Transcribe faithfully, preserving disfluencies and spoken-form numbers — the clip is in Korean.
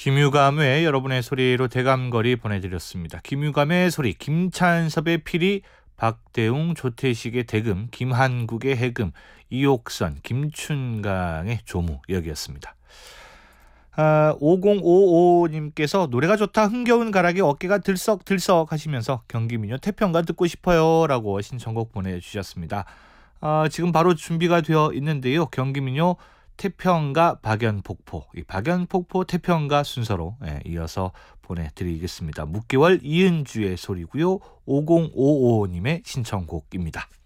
김유감의 여러분의 소리로 대감거리 보내드렸습니다. 김유감의 소리, 김찬섭의 피리, 박대웅, 조태식의 대금, 김한국의 해금, 이옥선, 김춘강의 조무 여기였습니다. 아, 오공오오님께서 노래가 좋다, 흥겨운 가락에 어깨가 들썩들썩 하시면서 경기민요 태평가 듣고 싶어요 라고 신청곡 보내주셨습니다. 아, 지금 바로 준비가 되어 있는데요. 경기민요 태평가 박연폭포, 이 박연폭포 태평가 순서로 예, 이어서 보내드리겠습니다. 묵개월 이은주의 소리고요. 오공오오님의 신청곡입니다.